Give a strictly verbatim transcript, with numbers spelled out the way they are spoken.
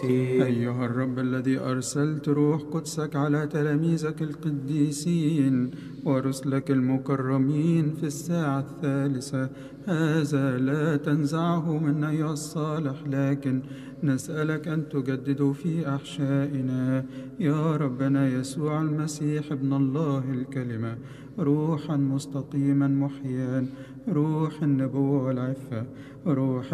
أيها الرب الذي أرسلت روح قدسك على تلاميذك القديسين ورسلك المكرمين في الساعة الثالثة، هذا لا تنزعه منا أيها الصالح، لكن نسألك أن تجدد في أحشائنا يا ربنا يسوع المسيح ابن الله الكلمة روحا مستقيما محيا، روح النبوة والعفة، روح